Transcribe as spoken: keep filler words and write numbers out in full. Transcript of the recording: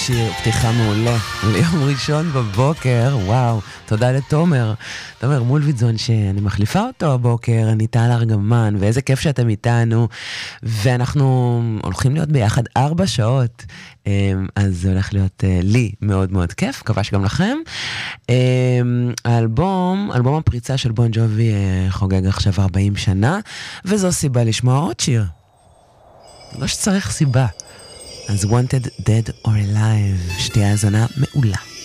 שיר פתיחה מעולה ליום ראשון בבוקר. וואו, תודה לתומר תומר מולביטזון שאני מחליפה אותו הבוקר. אני טל ארגמן, ואיזה כיף שאתם איתנו, ואנחנו הולכים להיות ביחד ארבע שעות, אז זה הולך להיות לי מאוד מאוד כיף, מקווה שגם לכם. האלבום, אלבום הפריצה של בון ג'ובי חוגג עכשיו ארבעים שנה, וזו סיבה לשמוע עוד שיר, לא שצריך סיבה. אז Wanted, Dead or Alive, שתהיה האזנה מעולה.